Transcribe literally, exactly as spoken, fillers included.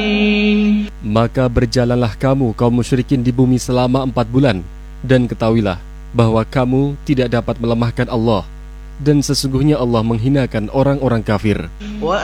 Maka berjalanlah kamu kaum musyrikin di bumi selama empat bulan, dan ketahuilah bahwa kamu tidak dapat melemahkan Allah, dan sesungguhnya Allah menghinakan orang-orang kafir.